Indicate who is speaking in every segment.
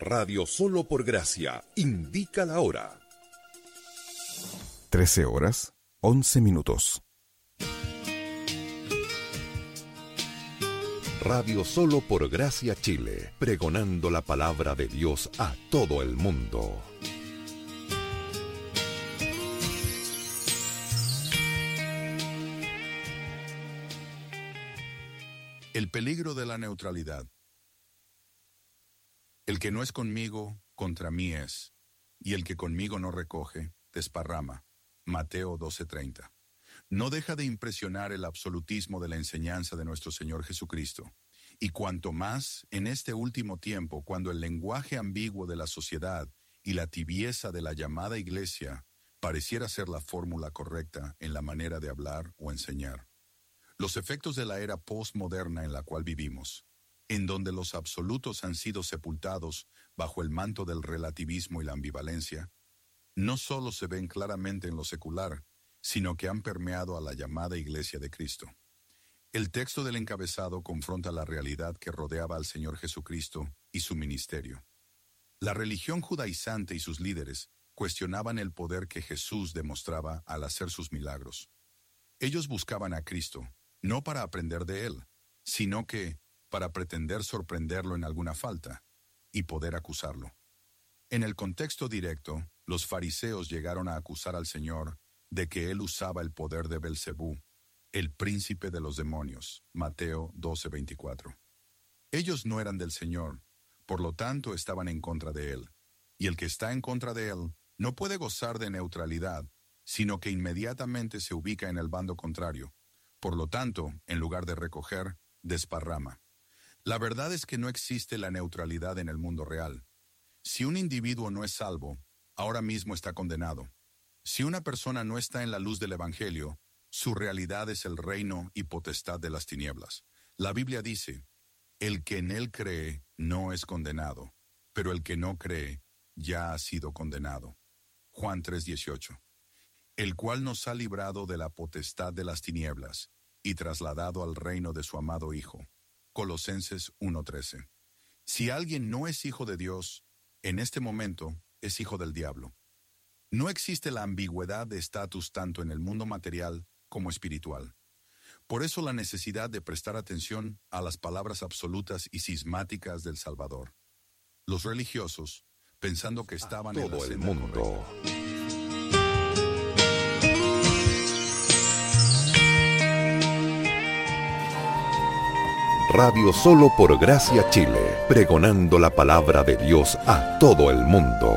Speaker 1: Radio Solo por Gracia indica la hora.
Speaker 2: 13:11.
Speaker 1: Radio Solo por Gracia Chile, pregonando la palabra de Dios a todo el mundo.
Speaker 3: El peligro de la neutralidad. El que no es conmigo, contra mí es, y el que conmigo no recoge, desparrama. Mateo 12:30. No deja de impresionar el absolutismo de la enseñanza de nuestro Señor Jesucristo, y cuanto más en este último tiempo, cuando el lenguaje ambiguo de la sociedad y la tibieza de la llamada iglesia pareciera ser la fórmula correcta en la manera de hablar o enseñar. Los efectos de la era postmoderna en la cual vivimos, en donde los absolutos han sido sepultados bajo el manto del relativismo y la ambivalencia, no solo se ven claramente en lo secular, sino que han permeado a la llamada Iglesia de Cristo. El texto del encabezado confronta la realidad que rodeaba al Señor Jesucristo y su ministerio. La religión judaizante y sus líderes cuestionaban el poder que Jesús demostraba al hacer sus milagros. Ellos buscaban a Cristo, no para aprender de Él, sino que para pretender sorprenderlo en alguna falta y poder acusarlo. En el contexto directo, los fariseos llegaron a acusar al Señor de que Él usaba el poder de Belcebú, el príncipe de los demonios, Mateo 12:24. Ellos no eran del Señor, por lo tanto estaban en contra de Él, y el que está en contra de Él no puede gozar de neutralidad, sino que inmediatamente se ubica en el bando contrario. Por lo tanto, en lugar de recoger, desparrama. La verdad es que no existe la neutralidad en el mundo real. Si un individuo no es salvo, ahora mismo está condenado. Si una persona no está en la luz del Evangelio, su realidad es el reino y potestad de las tinieblas. La Biblia dice, el que en él cree no es condenado, pero el que no cree ya ha sido condenado. Juan 3:18. El cual nos ha librado de la potestad de las tinieblas y trasladado al reino de su amado Hijo. Colosenses 1:13. Si alguien no es hijo de Dios, en este momento es hijo del diablo. No existe la ambigüedad de estatus tanto en el mundo material como espiritual. Por eso la necesidad de prestar atención a las palabras absolutas y cismáticas del Salvador. Los religiosos, pensando que estaban en la
Speaker 1: Todo el
Speaker 3: senda
Speaker 1: mundo.
Speaker 3: correcta.
Speaker 1: Radio Solo por Gracia Chile, pregonando la palabra de Dios a todo el mundo.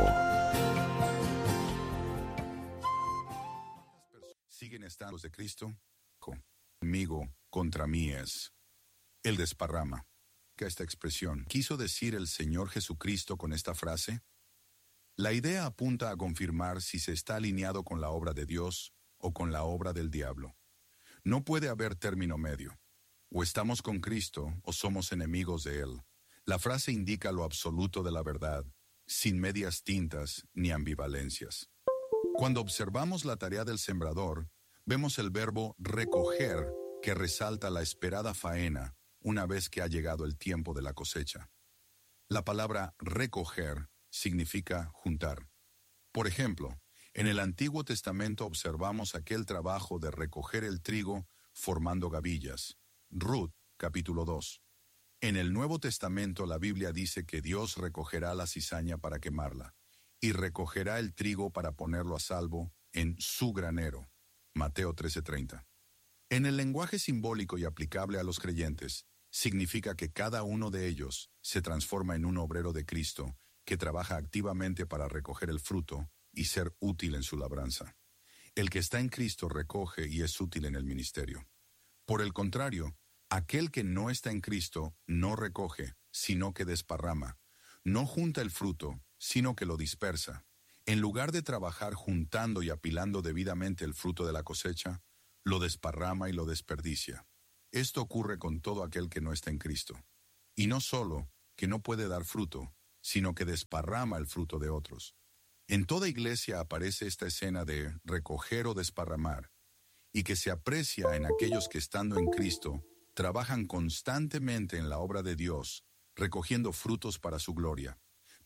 Speaker 3: Siguen estando los de Cristo, conmigo, contra mí es. El desparrama. Esta expresión, ¿quiso decir el Señor Jesucristo con esta frase? La idea apunta a confirmar si se está alineado con la obra de Dios o con la obra del diablo. No puede haber término medio. O estamos con Cristo o somos enemigos de Él. La frase indica lo absoluto de la verdad, sin medias tintas ni ambivalencias. Cuando observamos la tarea del sembrador, vemos el verbo recoger que resalta la esperada faena una vez que ha llegado el tiempo de la cosecha. La palabra recoger significa juntar. Por ejemplo, en el Antiguo Testamento observamos aquel trabajo de recoger el trigo formando gavillas. Ruth, capítulo 2. En el Nuevo Testamento la Biblia dice que Dios recogerá la cizaña para quemarla y recogerá el trigo para ponerlo a salvo en su granero. Mateo 13:30. En el lenguaje simbólico y aplicable a los creyentes, significa que cada uno de ellos se transforma en un obrero de Cristo que trabaja activamente para recoger el fruto y ser útil en su labranza. El que está en Cristo recoge y es útil en el ministerio. Por el contrario, aquel que no está en Cristo no recoge, sino que desparrama. No junta el fruto, sino que lo dispersa. En lugar de trabajar juntando y apilando debidamente el fruto de la cosecha, lo desparrama y lo desperdicia. Esto ocurre con todo aquel que no está en Cristo. Y no solo que no puede dar fruto, sino que desparrama el fruto de otros. En toda iglesia aparece esta escena de recoger o desparramar, y que se aprecia en aquellos que estando en Cristo, trabajan constantemente en la obra de Dios, recogiendo frutos para su gloria.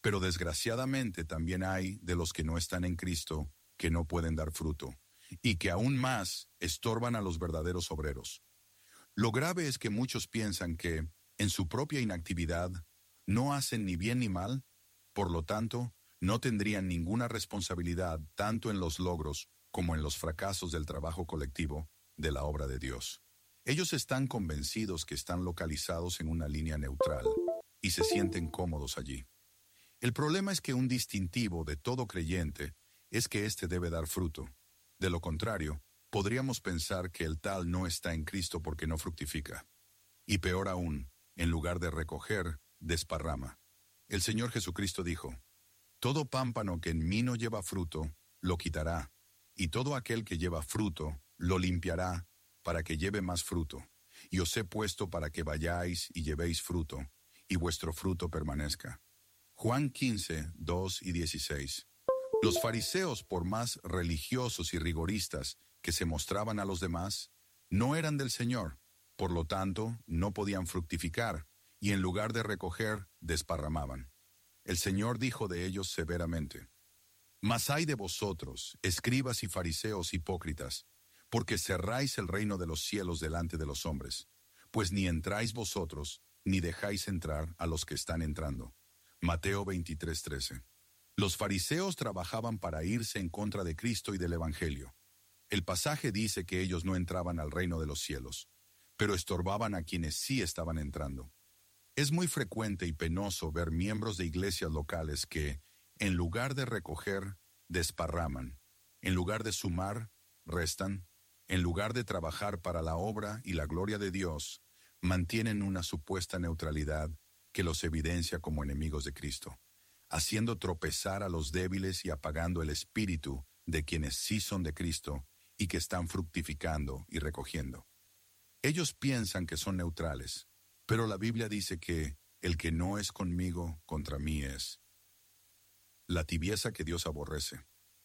Speaker 3: Pero desgraciadamente también hay de los que no están en Cristo, que no pueden dar fruto, y que aún más estorban a los verdaderos obreros. Lo grave es que muchos piensan que, en su propia inactividad, no hacen ni bien ni mal, por lo tanto, no tendrían ninguna responsabilidad tanto en los logros como en los fracasos del trabajo colectivo de la obra de Dios. Ellos están convencidos que están localizados en una línea neutral y se sienten cómodos allí. El problema es que un distintivo de todo creyente es que éste debe dar fruto. De lo contrario, podríamos pensar que el tal no está en Cristo porque no fructifica. Y peor aún, en lugar de recoger, desparrama. El Señor Jesucristo dijo: todo pámpano que en mí no lleva fruto, lo quitará, y todo aquel que lleva fruto, lo limpiará, para que lleve más fruto. Y os he puesto para que vayáis y llevéis fruto, y vuestro fruto permanezca. Juan 15, 2 y 16. Los fariseos, por más religiosos y rigoristas que se mostraban a los demás, no eran del Señor, por lo tanto, no podían fructificar, y en lugar de recoger, desparramaban. El Señor dijo de ellos severamente: mas ay de vosotros, escribas y fariseos hipócritas, porque cerráis el reino de los cielos delante de los hombres, pues ni entráis vosotros, ni dejáis entrar a los que están entrando. Mateo 23:13. Los fariseos trabajaban para irse en contra de Cristo y del Evangelio. El pasaje dice que ellos no entraban al reino de los cielos, pero estorbaban a quienes sí estaban entrando. Es muy frecuente y penoso ver miembros de iglesias locales que, en lugar de recoger, desparraman, en lugar de sumar, restan, en lugar de trabajar para la obra y la gloria de Dios, mantienen una supuesta neutralidad que los evidencia como enemigos de Cristo, haciendo tropezar a los débiles y apagando el espíritu de quienes sí son de Cristo y que están fructificando y recogiendo. Ellos piensan que son neutrales, pero la Biblia dice que el que no es conmigo, contra mí es. La tibieza que Dios aborrece.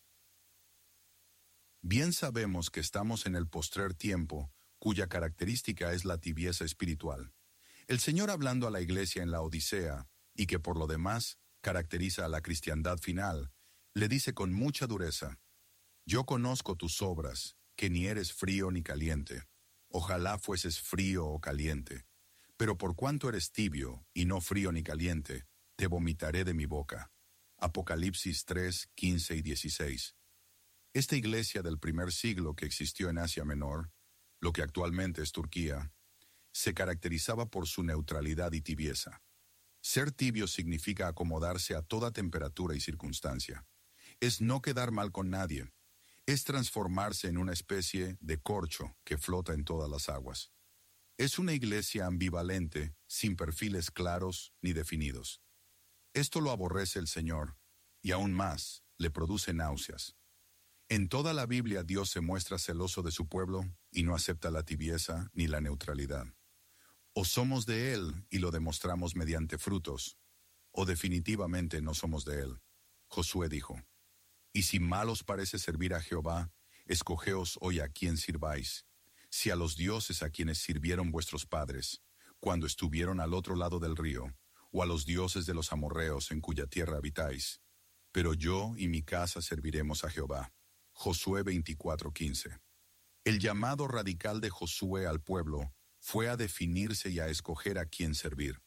Speaker 3: Bien sabemos que estamos en el postrer tiempo, cuya característica es la tibieza espiritual. El Señor, hablando a la iglesia en la Odisea, y que por lo demás caracteriza a la cristiandad final, le dice con mucha dureza: yo conozco tus obras, que ni eres frío ni caliente. Ojalá fueses frío o caliente. Pero por cuanto eres tibio, y no frío ni caliente, te vomitaré de mi boca. Apocalipsis 3, 15 y 16. Esta iglesia del primer siglo que existió en Asia Menor, lo que actualmente es Turquía, se caracterizaba por su neutralidad y tibieza. Ser tibio significa acomodarse a toda temperatura y circunstancia. Es no quedar mal con nadie. Es transformarse en una especie de corcho que flota en todas las aguas. Es una iglesia ambivalente, sin perfiles claros ni definidos. Esto lo aborrece el Señor, y aún más, le produce náuseas. En toda la Biblia Dios se muestra celoso de su pueblo y no acepta la tibieza ni la neutralidad. O somos de Él y lo demostramos mediante frutos, o definitivamente no somos de Él. Josué dijo: y si mal os parece servir a Jehová, escogeos hoy a quién sirváis. Si a los dioses a quienes sirvieron vuestros padres, cuando estuvieron al otro lado del río, o a los dioses de los amorreos en cuya tierra habitáis. Pero yo y mi casa serviremos a Jehová. Josué 24:15. El llamado radical de Josué al pueblo fue a definirse y a escoger a quién servir.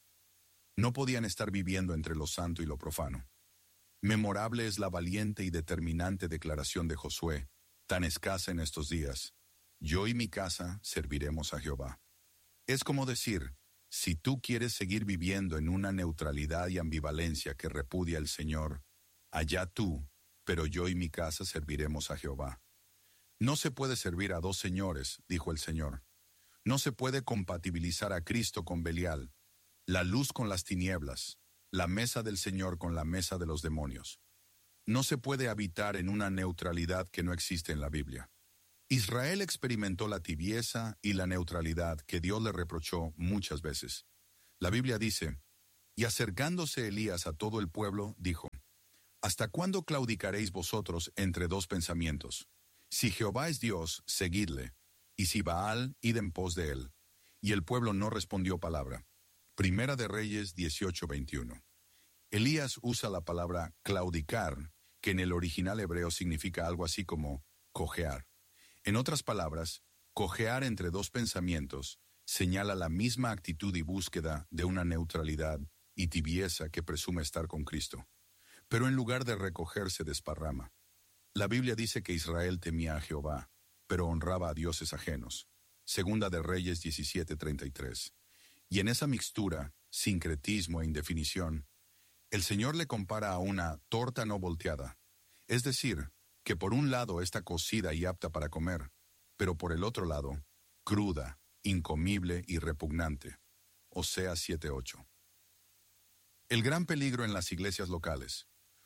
Speaker 3: No podían estar viviendo entre lo santo y lo profano. Memorable es la valiente y determinante declaración de Josué, tan escasa en estos días: yo y mi casa serviremos a Jehová. Es como decir: si tú quieres seguir viviendo en una neutralidad y ambivalencia que repudia el Señor, allá tú, pero yo y mi casa serviremos a Jehová. No se puede servir a dos señores, dijo el Señor. No se puede compatibilizar a Cristo con Belial, la luz con las tinieblas, la mesa del Señor con la mesa de los demonios. No se puede habitar en una neutralidad que no existe en la Biblia. Israel experimentó la tibieza y la neutralidad que Dios le reprochó muchas veces. La Biblia dice: y acercándose Elías a todo el pueblo, dijo: ¿hasta cuándo claudicaréis vosotros entre dos pensamientos? Si Jehová es Dios, seguidle, y si Baal, id en pos de él. Y el pueblo no respondió palabra. Primera de Reyes 18:21. Elías usa la palabra claudicar, que en el original hebreo significa algo así como cojear. En otras palabras, cojear entre dos pensamientos señala la misma actitud y búsqueda de una neutralidad y tibieza que presume estar con Cristo. Pero en lugar de recogerse desparrama. La Biblia dice que Israel temía a Jehová, pero honraba a dioses ajenos. Segunda de Reyes 17:33. Y en esa mixtura, sincretismo e indefinición, el Señor le compara a una torta no volteada. Es decir, que por un lado está cocida y apta para comer, pero por el otro lado, cruda, incomible y repugnante. Oseas 7:8. El gran peligro en las iglesias locales.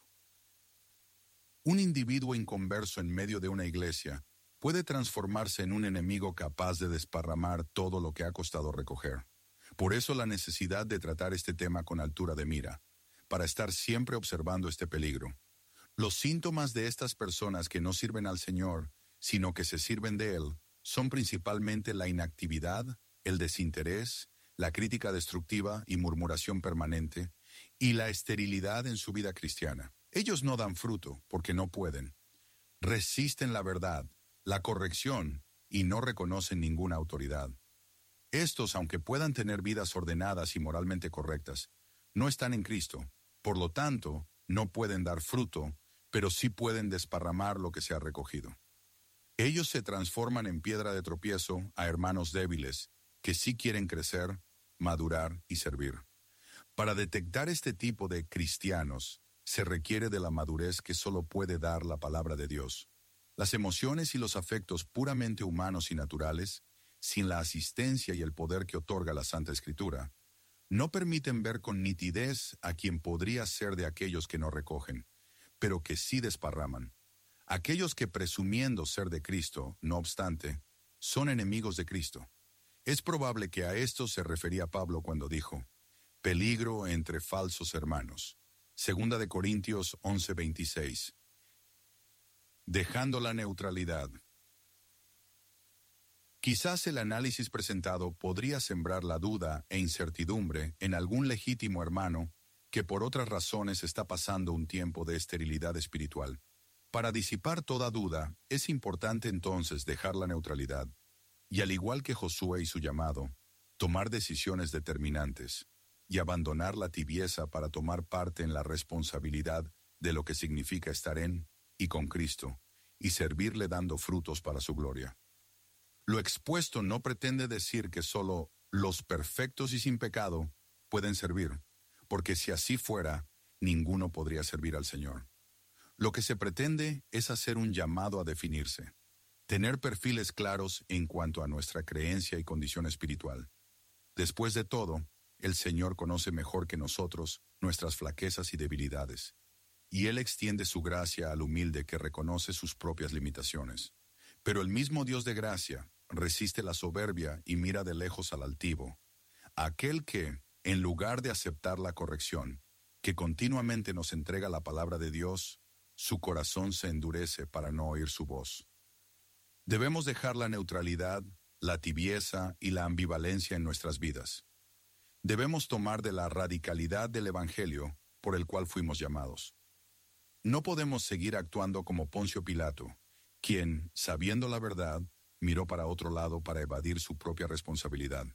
Speaker 3: Un individuo inconverso en medio de una iglesia puede transformarse en un enemigo capaz de desparramar todo lo que ha costado recoger. Por eso la necesidad de tratar este tema con altura de mira, para estar siempre observando este peligro. Los síntomas de estas personas que no sirven al Señor, sino que se sirven de Él, son principalmente la inactividad, el desinterés, la crítica destructiva y murmuración permanente, y la esterilidad en su vida cristiana. Ellos no dan fruto porque no pueden. Resisten la verdad, la corrección, y no reconocen ninguna autoridad. Estos, aunque puedan tener vidas ordenadas y moralmente correctas, no están en Cristo. Por lo tanto, no pueden dar fruto, pero sí pueden desparramar lo que se ha recogido. Ellos se transforman en piedra de tropiezo a hermanos débiles, que sí quieren crecer, madurar y servir. Para detectar este tipo de cristianos, se requiere de la madurez que solo puede dar la palabra de Dios. Las emociones y los afectos puramente humanos y naturales, sin la asistencia y el poder que otorga la Santa Escritura, no permiten ver con nitidez a quien podría ser de aquellos que no recogen, pero que sí desparraman. Aquellos que presumiendo ser de Cristo, no obstante, son enemigos de Cristo. Es probable que a esto se refería Pablo cuando dijo, peligro entre falsos hermanos. Segunda de Corintios 11:26. Dejando la neutralidad. Quizás el análisis presentado podría sembrar la duda e incertidumbre en algún legítimo hermano que por otras razones está pasando un tiempo de esterilidad espiritual. Para disipar toda duda, es importante entonces dejar la neutralidad y, al igual que Josué y su llamado, tomar decisiones determinantes y abandonar la tibieza para tomar parte en la responsabilidad de lo que significa estar en y con Cristo y servirle dando frutos para su gloria. Lo expuesto no pretende decir que solo los perfectos y sin pecado pueden servir, porque si así fuera, ninguno podría servir al Señor. Lo que se pretende es hacer un llamado a definirse, tener perfiles claros en cuanto a nuestra creencia y condición espiritual. Después de todo, el Señor conoce mejor que nosotros nuestras flaquezas y debilidades, y Él extiende su gracia al humilde que reconoce sus propias limitaciones. Pero el mismo Dios de gracia resiste la soberbia y mira de lejos al altivo, aquel que, en lugar de aceptar la corrección, que continuamente nos entrega la palabra de Dios, su corazón se endurece para no oír su voz. Debemos dejar la neutralidad, la tibieza y la ambivalencia en nuestras vidas. Debemos tomar de la radicalidad del Evangelio por el cual fuimos llamados. No podemos seguir actuando como Poncio Pilato, quien, sabiendo la verdad, miró para otro lado para evadir su propia responsabilidad.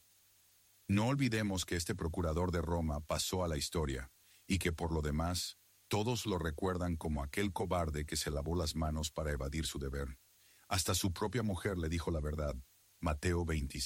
Speaker 3: No olvidemos que este procurador de Roma pasó a la historia y que por lo demás, todos lo recuerdan como aquel cobarde que se lavó las manos para evadir su deber. Hasta su propia mujer le dijo la verdad, Mateo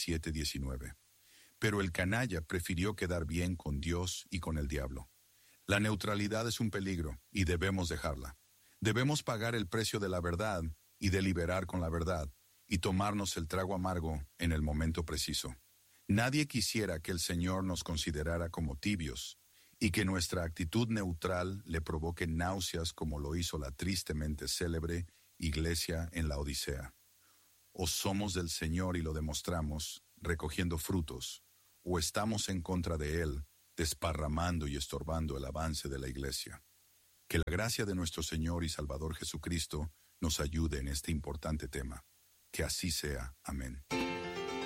Speaker 3: 27:19. Pero el canalla prefirió quedar bien con Dios y con el diablo. La neutralidad es un peligro y debemos dejarla. Debemos pagar el precio de la verdad y deliberar con la verdad y tomarnos el trago amargo en el momento preciso. Nadie quisiera que el Señor nos considerara como tibios y que nuestra actitud neutral le provoque náuseas como lo hizo la tristemente célebre iglesia en la Odisea. O somos del Señor y lo demostramos, recogiendo frutos, o estamos en contra de Él, desparramando y estorbando el avance de la iglesia. Que la gracia de nuestro Señor y Salvador Jesucristo nos ayude en este importante tema. Que así sea. Amén.